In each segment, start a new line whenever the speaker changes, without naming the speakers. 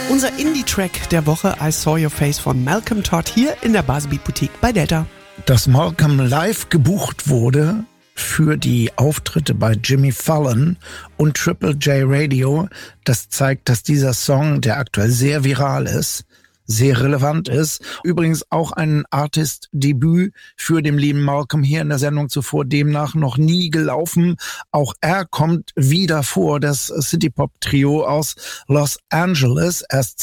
Unser Indie-Track der Woche, I Saw Your Face von Malcolm Todd, hier in der Buzzbeat Boutique bei Delta.
Dass Malcolm live gebucht wurde für die Auftritte bei Jimmy Fallon und Triple J Radio, das zeigt, dass dieser Song, der aktuell sehr viral ist, sehr relevant ist. Übrigens auch ein Artist-Debüt für den lieben Malcolm hier in der Sendung zuvor demnach noch nie gelaufen. Auch er kommt wieder vor, das City-Pop-Trio aus Los Angeles, erst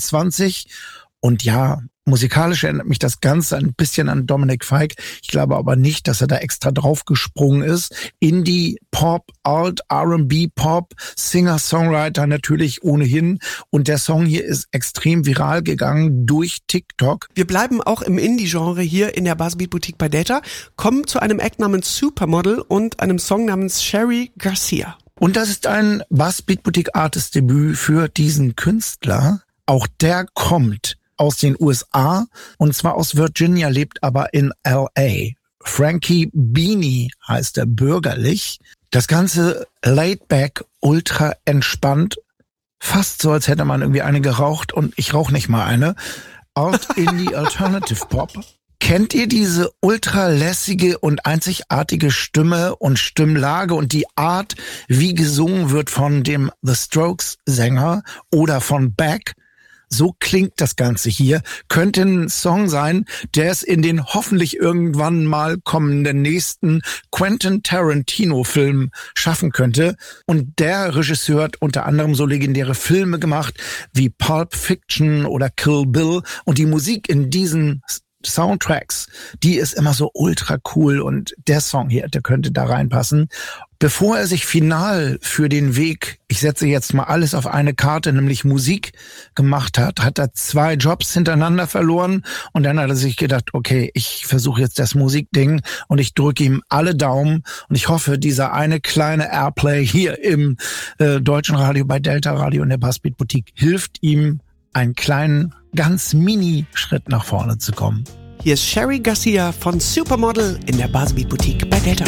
22. Und ja, musikalisch erinnert mich das Ganze ein bisschen an Dominic Fike. Ich glaube aber nicht, dass er da extra draufgesprungen ist. Indie, Pop, Alt, R&B, Pop, Singer, Songwriter natürlich ohnehin. Und der Song hier ist extrem viral gegangen durch TikTok.
Wir bleiben auch im Indie-Genre hier in der Buzzbeat Boutique bei Delta, kommen zu einem Act namens Supermodel und einem Song namens Cherry Garcia.
Und das ist ein Buzzbeat Boutique Artist Debüt für diesen Künstler. Auch der kommt aus den USA, und zwar aus Virginia, lebt aber in L.A. Frankie Beanie heißt er bürgerlich. Das Ganze laid back, ultra entspannt, fast so, als hätte man irgendwie eine geraucht, und ich rauche nicht mal eine. Alt Indie Alternative Pop. Kennt ihr diese ultra lässige und einzigartige Stimme und Stimmlage und die Art, wie gesungen wird von dem The Strokes Sänger oder von Beck? So klingt das Ganze hier. Könnte ein Song sein, der es in den hoffentlich irgendwann mal kommenden nächsten Quentin Tarantino-Film schaffen könnte. Und der Regisseur hat unter anderem so legendäre Filme gemacht wie Pulp Fiction oder Kill Bill. Und die Musik in diesen Soundtracks, die ist immer so ultra cool, und der Song hier, der könnte da reinpassen. Bevor er sich final für den Weg, ich setze jetzt mal alles auf eine Karte, nämlich Musik, gemacht hat, hat er 2 Jobs hintereinander verloren, und dann hat er sich gedacht, okay, ich versuche jetzt das Musikding, und ich drücke ihm alle Daumen, und ich hoffe, dieser eine kleine Airplay hier im deutschen Radio bei Delta Radio in der Buzzbeat Boutique hilft ihm, einen kleinen, ganz Mini-Schritt nach vorne zu kommen.
Hier ist Cherry Garcia von Supermodel in der Buzzbeat Boutique bei Delta.